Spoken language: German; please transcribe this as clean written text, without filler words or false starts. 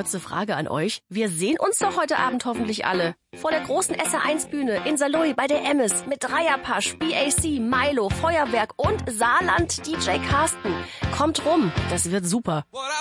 kurze Frage an euch. Wir sehen uns doch heute Abend hoffentlich alle. Vor der großen SR1-Bühne in Saarlouis bei der Emmis mit Dreierpasch, BAC, Milo, Feuerwerk und Saarland-DJ Carsten. Kommt rum, das wird super.